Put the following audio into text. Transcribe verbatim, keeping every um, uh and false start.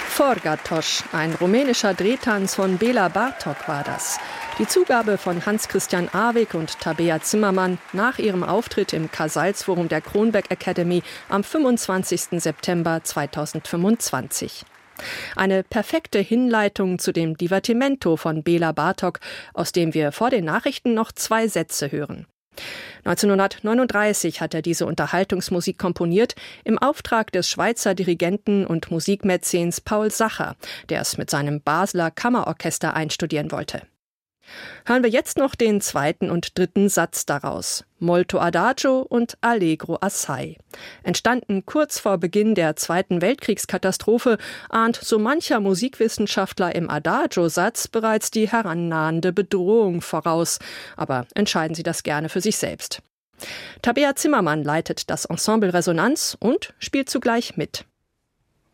Forgatos, ein rumänischer Drehtanz von Béla Bartók war das. Die Zugabe von Hans-Christian Awig und Tabea Zimmermann nach ihrem Auftritt im Casals-Forum der Kronberg Academy am fünfundzwanzigsten September zweitausendfünfundzwanzig. Eine perfekte Hinleitung zu dem Divertimento von Béla Bartók, aus dem wir vor den Nachrichten noch zwei Sätze hören. neunzehnhundertneununddreißig hat er diese Unterhaltungsmusik komponiert, im Auftrag des Schweizer Dirigenten und Musikmäzens Paul Sacher, der es mit seinem Basler Kammerorchester einstudieren wollte. Hören wir jetzt noch den zweiten und dritten Satz daraus. Molto adagio und allegro assai. Entstanden kurz vor Beginn der Zweiten Weltkriegskatastrophe, ahnt so mancher Musikwissenschaftler im Adagio-Satz bereits die herannahende Bedrohung voraus. Aber entscheiden Sie das gerne für sich selbst. Tabea Zimmermann leitet das Ensemble Resonanz und spielt zugleich mit.